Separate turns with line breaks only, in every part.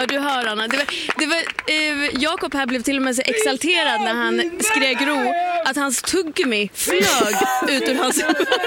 Ja, du hör Anna. Jakob här blev till och med så exalterad när han skrek ro att hans tuggummi flög ut ur hans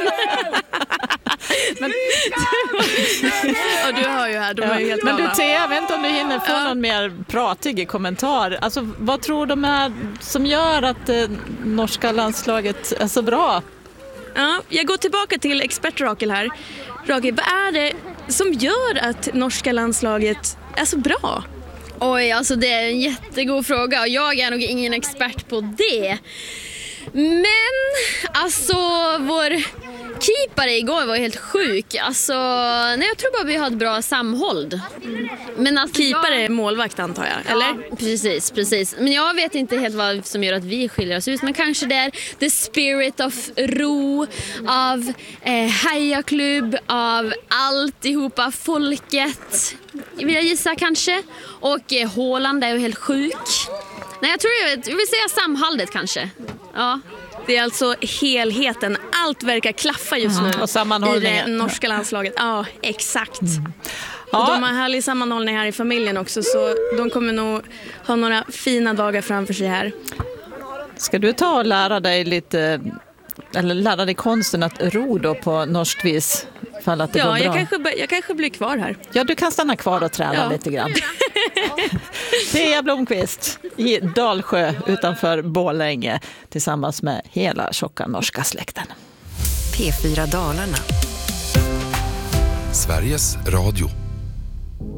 men ja, du hör ju här, de är ju helt
men
galna.
du Thea, jag vet inte om du hinner få någon mer pratig kommentar. Alltså, vad tror de är som gör att norska landslaget är så bra?
Ja, jag går tillbaka till expert Rakel här. Rakel, vad är det som gör att norska landslaget är så bra?
Oj, alltså det är en jättegod fråga och jag är nog ingen expert på det. Men alltså vår keepare igår var helt sjuk. Alltså, nej, jag tror bara vi har ett bra samhåll. Men alltså,
Keepare är målvakt antar jag, eller?
Ja, precis. Men jag vet inte helt vad som gör att vi skiljer oss ut. Men kanske det är the spirit of ro, av hejaklubb, av alltihopa folket. Vill jag gissa kanske. Och Haaland är ju helt sjuk. Nej, jag tror jag vill säga samhållet kanske. Ja.
Det är alltså helheten. Allt verkar klaffa just nu
och
i det norska landslaget. Ja, exakt.
Ja.
Och de har härlig sammanhållning här i familjen också, så de kommer nog ha några fina dagar framför sig här.
Ska du ta och lära dig lite, eller lära dig konsten att ro då på norskt vis? För att det går bra.
Jag kanske blir kvar här.
Ja, du kan stanna kvar och träna lite grann. Thea Blomqvist i Dalsjö utanför Borlänge tillsammans med hela tjocka norska släkten.
P4 Dalarna.
Sveriges Radio.